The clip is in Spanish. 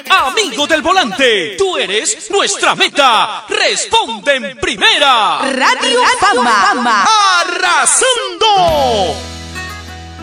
amigo del volante, tú eres nuestra meta. Responde en primera. Radio Fama. ¡Arrasando!